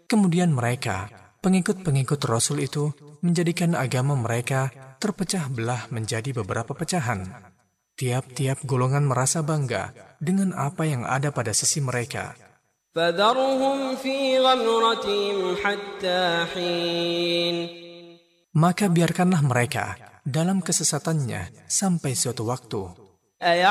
Kemudian mereka, pengikut-pengikut Rasul itu, menjadikan agama mereka terpecah belah menjadi beberapa pecahan. Tiap-tiap golongan merasa bangga dengan apa yang ada pada sisi mereka. فذرهم في غمرتهم حتى حين. Maka biarkanlah mereka dalam kesesatannya sampai suatu waktu.